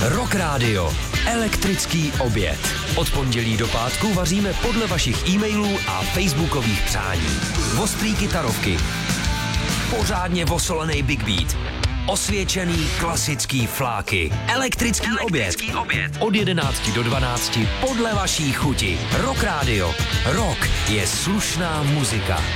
Rock Radio. Elektrický oběd. Od pondělí do pátku vaříme podle vašich e-mailů a facebookových přání. Ostrý kytarovky. Pořádně vosolený big beat. Osvědčený klasický fláky. Elektrický oběd. Od 11 do 12 podle vaší chuti. Rock Radio. Rock je slušná muzika.